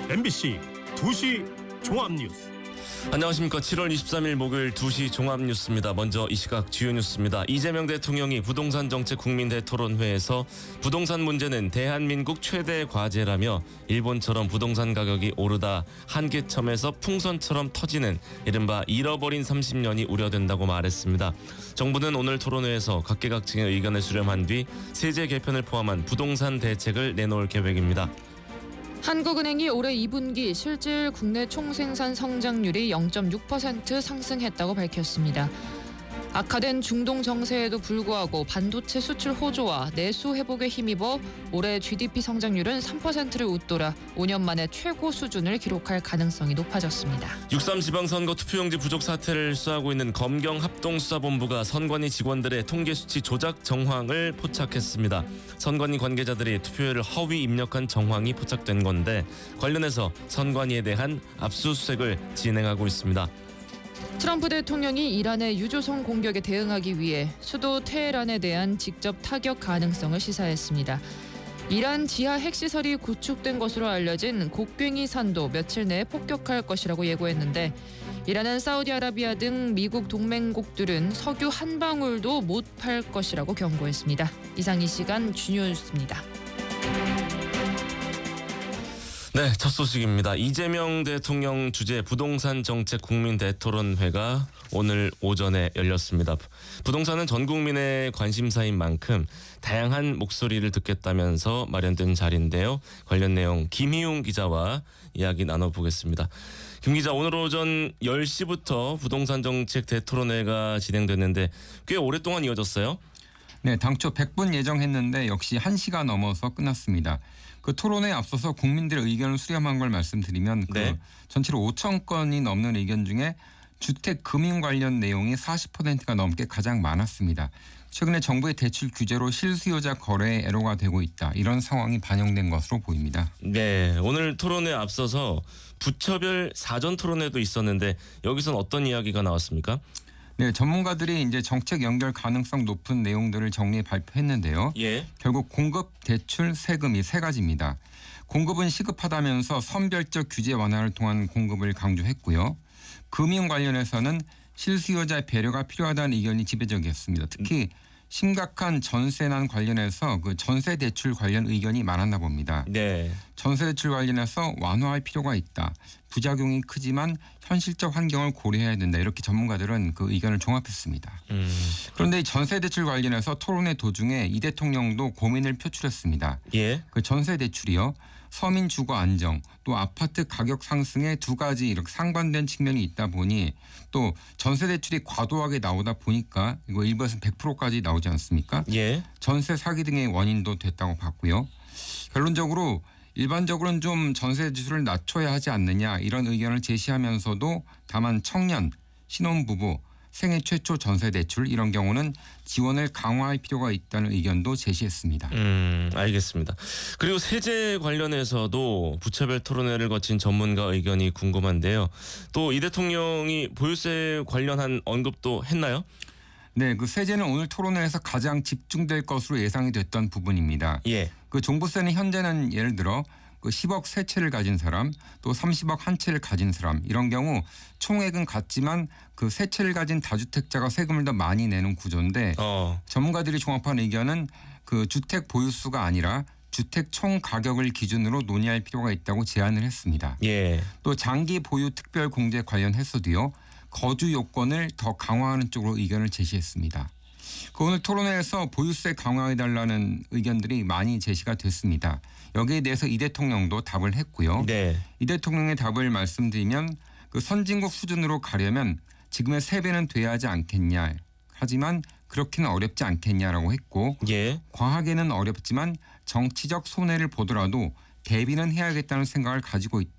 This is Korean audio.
MBC 2시 종합뉴스. 안녕하십니까. 7월 23일 목요일 2시 종합뉴스입니다. 먼저 이 시각 주요 뉴스입니다. 이재명 대통령이 부동산 정책 국민 대토론회에서 부동산 문제는 대한민국 최대 과제라며 일본처럼 부동산 가격이 오르다 한계점에서 풍선처럼 터지는 이른바 잃어버린 30년이 우려된다고 말했습니다. 정부는 오늘 토론회에서 각계각층의 의견을 수렴한 뒤 세제 개편을 포함한 부동산 대책을 내놓을 계획입니다. 한국은행이 올해 2분기 실질 국내 총생산 성장률이 0.6% 상승했다고 밝혔습니다. 악화된 중동 정세에도 불구하고 반도체 수출 호조와 내수 회복에 힘입어 올해 GDP 성장률은 3%를 웃돌아 5년 만에 최고 수준을 기록할 가능성이 높아졌습니다. 6.3 지방선거 투표용지 부족 사태를 수사하고 있는 검경합동수사본부가 선관위 직원들의 통계 수치 조작 정황을 포착했습니다. 선관위 관계자들이 투표율을 허위 입력한 정황이 포착된 건데 관련해서 선관위에 대한 압수수색을 진행하고 있습니다. 트럼프 대통령이 이란의 유조선 공격에 대응하기 위해 수도 테헤란에 대한 직접 타격 가능성을 시사했습니다. 이란 지하 핵시설이 구축된 것으로 알려진 곡괭이 산도 며칠 내에 폭격할 것이라고 예고했는데 이란은 사우디아라비아 등 미국 동맹국들은 석유 한 방울도 못 팔 것이라고 경고했습니다. 이상 이 시간 주요 뉴스입니다. 네, 첫 소식입니다. 이재명 대통령 주재 부동산 정책 국민 대토론회가 오늘 오전에 열렸습니다. 부동산은 전 국민의 관심사인 만큼 다양한 목소리를 듣겠다면서 마련된 자리인데요. 관련 내용 김희웅 기자와 이야기 나눠보겠습니다. 김 기자, 오늘 오전 10시부터 부동산 정책 대토론회가 진행됐는데 꽤 오랫동안 이어졌어요? 네, 당초 100분 예정했는데 역시 1시가 넘어서 끝났습니다. 그 토론에 앞서서 국민들의 의견을 수렴한 걸 말씀드리면 네. 전체로 5천 건이 넘는 의견 중에 주택 금융 관련 내용이 40%가 넘게 가장 많았습니다. 최근에 정부의 대출 규제로 실수요자 거래에 애로가 되고 있다. 이런 상황이 반영된 것으로 보입니다. 네, 오늘 토론에 앞서서 부처별 사전 토론회도 있었는데 여기선 어떤 이야기가 나왔습니까? 네, 전문가들이 이제 정책 연결 가능성 높은 내용들을 정리해 발표했는데요. 예. 결국 공급, 대출, 세금 이 세 가지입니다. 공급은 시급하다면서 선별적 규제 완화를 통한 공급을 강조했고요. 금융 관련해서는 실수요자의 배려가 필요하다는 의견이 지배적이었습니다. 특히 심각한 전세난 관련해서 그 전세 대출 관련 의견이 많았나 봅니다. 네. 전세 대출 관련해서 완화할 필요가 있다. 부작용이 크지만 현실적 환경을 고려해야 된다. 이렇게 전문가들은 그 의견을 종합했습니다. 그런데 이 전세 대출 관련해서 토론회 도중에 이 대통령도 고민을 표출했습니다. 예. 그 전세 대출이요. 서민 주거 안정 또 아파트 가격 상승에 두 가지 이렇게 상반된 측면이 있다 보니 또 전세 대출이 과도하게 나오다 보니까 이거 일부에서는 100%까지 나오지 않습니까? 예. 전세 사기 등의 원인도 됐다고 봤고요. 결론적으로 일반적으로는 좀 전세 대출을 낮춰야 하지 않느냐 이런 의견을 제시하면서도 다만 청년, 신혼부부, 생애 최초 전세 대출 이런 경우는 지원을 강화할 필요가 있다는 의견도 제시했습니다. 알겠습니다. 그리고 세제 관련해서도 부처별 토론회를 거친 전문가 의견이 궁금한데요. 또 이 대통령이 보유세 관련한 언급도 했나요? 네, 그 세제는 오늘 토론회에서 가장 집중될 것으로 예상이 됐던 부분입니다. 예. 그 종부세는 현재는 예를 들어 그 10억 세 채를 가진 사람 또 30억 한 채를 가진 사람 이런 경우 총액은 같지만 그 세 채를 가진 다주택자가 세금을 더 많이 내는 구조인데 전문가들이 종합한 의견은 그 주택 보유수가 아니라 주택 총 가격을 기준으로 논의할 필요가 있다고 제안을 했습니다. 예. 또 장기 보유 특별 공제 관련해서도요. 거주 요건을 더 강화하는 쪽으로 의견을 제시했습니다. 그 오늘 토론회에서 보유세 강화해달라는 의견들이 많이 제시가 됐습니다. 여기에 대해서 이 대통령도 답을 했고요. 네. 이 대통령의 답을 말씀드리면 그 선진국 수준으로 가려면 지금의 3배는 돼야 하지 않겠냐. 하지만 그렇게는 어렵지 않겠냐라고 했고 예. 과하게는 어렵지만 정치적 손해를 보더라도 대비는 해야겠다는 생각을 가지고 있다.